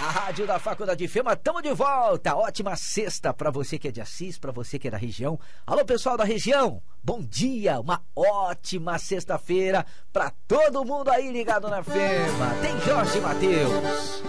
Rádio da Faculdade FEMA, tamo de volta. Ótima sexta pra você que é de Assis, pra você que é da região. Alô, pessoal da região, bom dia, uma ótima sexta-feira pra todo mundo aí ligado na FEMA. Tem Jorge Matheus.